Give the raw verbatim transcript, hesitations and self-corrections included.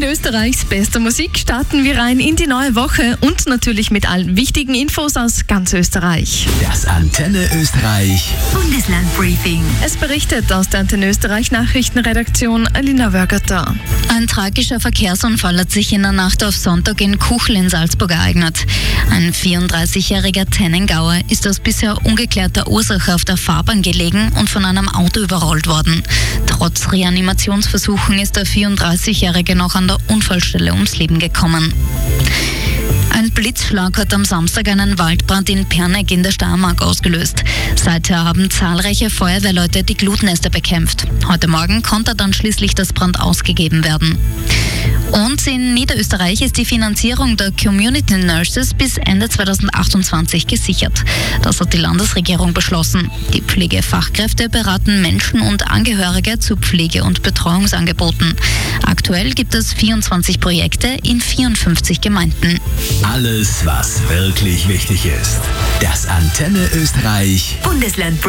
Österreichs bester Musik starten wir rein in die neue Woche und natürlich mit allen wichtigen Infos aus ganz Österreich. Das Antenne Österreich Bundeslandbriefing. Es berichtet aus der Antenne Österreich Nachrichtenredaktion Alina Wörgerter. Ein tragischer Verkehrsunfall hat sich in der Nacht auf Sonntag in Kuchl in Salzburg ereignet. Ein vierunddreißigjähriger Tennengauer ist aus bisher ungeklärter Ursache auf der Fahrbahn gelegen und von einem Auto überrollt worden. Trotz Reanimationsversuchen ist der vierunddreißigjährige noch an der Unfallstelle ums Leben gekommen. Ein Blitzschlag hat am Samstag einen Waldbrand in Perneck in der Steiermark ausgelöst. Seither haben zahlreiche Feuerwehrleute die Glutnester bekämpft. Heute Morgen konnte dann schließlich das Brand ausgegeben werden. Und in Niederösterreich ist die Finanzierung der Community Nurses bis Ende zweitausendachtundzwanzig gesichert. Das hat die Landesregierung beschlossen. Die Pflegefachkräfte beraten Menschen und Angehörige zu Pflege- und Betreuungsangeboten. Aktuell gibt es vierundzwanzig Projekte in vierundfünfzig Gemeinden. Alles, was wirklich wichtig ist. Das Antenne Österreich Bundeslandbriefing.